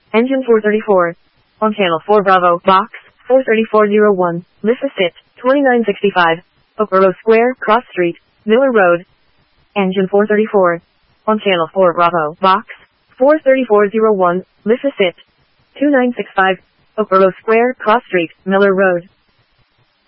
Engine 434. On channel 4 Bravo, box 43401, Mississippi, 2965. Oakborough Square, Cross Street, Miller Road. Engine 434. On channel 4 Bravo, box 43401, Mississippi, 2965. Oakborough Square, Cross Street, Miller Road.